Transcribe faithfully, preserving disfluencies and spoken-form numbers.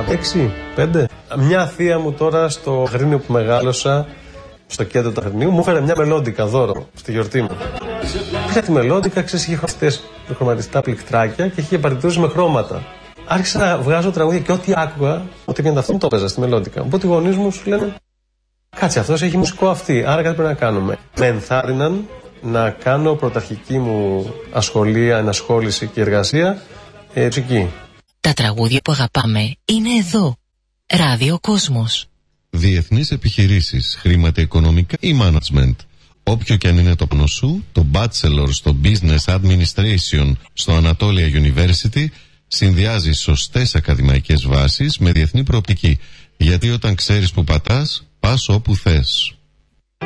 έξι, πέντε. Μια θεία μου τώρα στο Αγρίνιο που μεγάλωσα, στο κέντρο του Αγρινίου, μου έφερε μια μελόντικα δώρο στη γιορτή μου. Πήρα τη μελόντικα, ξέρεις, είχε χρωματιστά πληκτράκια και είχε παρτιτούρες με χρώματα. Άρχισα να βγάζω τραγούδια και ό,τι άκουγα, ό,τι έκανε αυτό μου το έπαιζα στη μελόντικα. Οπότε οι γονείς μου σου λένε, κάτσε, αυτός έχει μουσικό αυτή, άρα κάτι πρέπει να κάνουμε. Με ενθάρρυναν να κάνω πρωταρχική μου ασχολία, ενασχόληση και εργασία ε, εκεί. Τα τραγούδια που αγαπάμε είναι εδώ. Ράδιο Κόσμος. Διεθνείς επιχειρήσεις, χρηματοοικονομικά ή management. Όποιο και αν είναι το πνο σου, το Bachelor στο Business Administration στο Anatolia University συνδυάζει σωστές ακαδημαϊκές βάσεις με διεθνή προοπτική. Γιατί όταν ξέρεις που πατάς, πας όπου θες.